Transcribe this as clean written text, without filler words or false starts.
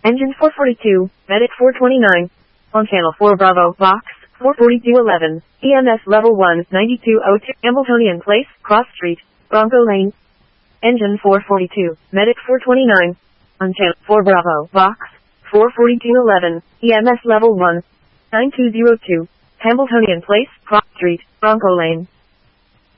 Engine 442, Medic 429. On channel 4 Bravo, Box 44211, EMS level 1, 9202, Hambletonian Place, Cross Street, Bronco Lane. Engine 442, Medic 429. On channel 4 Bravo, Box 44211, EMS level 1, 9202, Hambletonian Place, Cross Street, Bronco Lane.